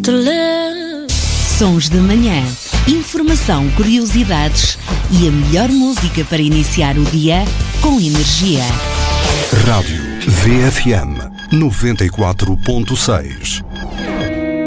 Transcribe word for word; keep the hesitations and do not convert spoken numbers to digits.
to live. Sons da Manhã. Informação, curiosidades e a melhor música para iniciar o dia com energia. Rádio V F M noventa e quatro ponto seis.